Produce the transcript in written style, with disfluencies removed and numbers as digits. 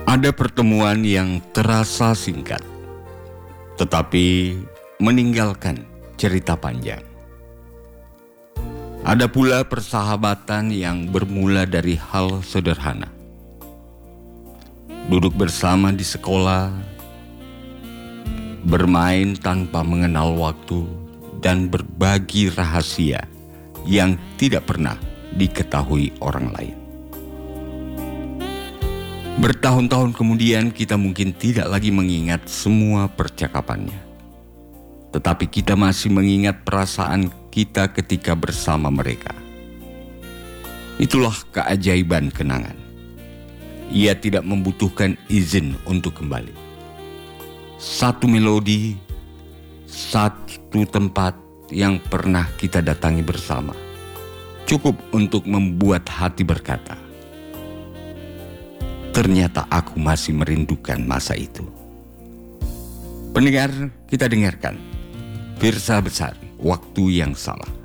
Ada pertemuan yang terasa singkat, tetapi meninggalkan cerita panjang. Ada pula persahabatan yang bermula dari hal sederhana. Duduk bersama di sekolah, bermain tanpa mengenal waktu, dan berbagi rahasia yang tidak pernah diketahui orang lain. Bertahun-tahun kemudian kita mungkin tidak lagi mengingat semua percakapannya. Tetapi kita masih mengingat perasaan kita ketika bersama mereka. Itulah keajaiban kenangan. Ia tidak membutuhkan izin untuk kembali. Satu melodi, satu tempat yang pernah kita datangi bersama, cukup untuk membuat hati berkata, ternyata aku masih merindukan masa itu. Pendengar, kita dengarkan Firsa Besari, Waktu yang Salah.